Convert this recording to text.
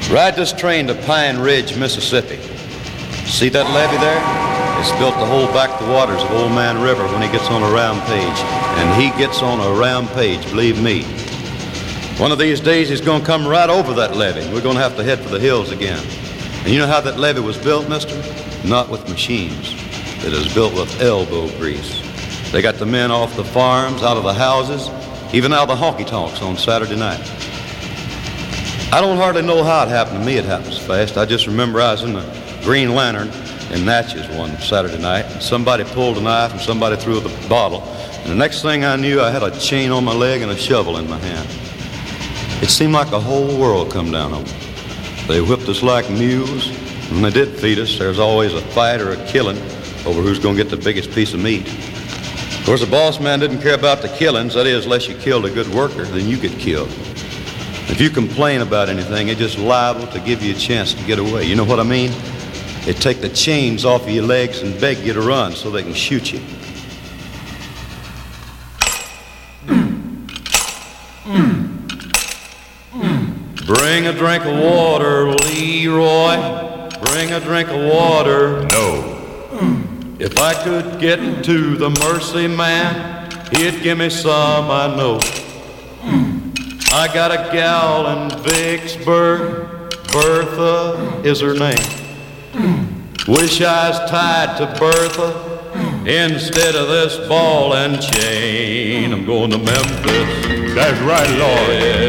Ride this train to Pine Ridge, Mississippi. See that levee there? It's built to hold back the waters of Old Man River when he gets on a rampage. And he gets on a rampage, believe me. One of these days he's going to come right over that levee. We're going to have to head for the hills again. And you know how that levee was built, mister? Not with machines. It was built with elbow grease. They got the men off the farms, out of the houses, even out of the honky-tonks on Saturday night. I don't hardly know how it happened to me. It happens fast. I just remember I was in the Green Lantern in Natchez one Saturday night, and somebody pulled a knife and somebody threw the bottle. And the next thing I knew, I had a chain on my leg and a shovel in my hand. It seemed like the whole world come down on me. They whipped us like mules. When they did feed us, there's always a fight or a killing over who's going to get the biggest piece of meat. Of course, the boss man didn't care about the killings. That is, unless you killed a good worker, then you get killed. If you complain about anything, it's just liable to give you a chance to get away. You know what I mean? They take the chains off of your legs and beg you to run so they can shoot you. Bring a drink of water, Leroy. Bring a drink of water. No. If I could get to the Mercy Man, he'd give me some, I know. I got a gal in Vicksburg, Bertha is her name. Wish I was tied to Bertha instead of this ball and chain. I'm going to Memphis. That's right, Lord.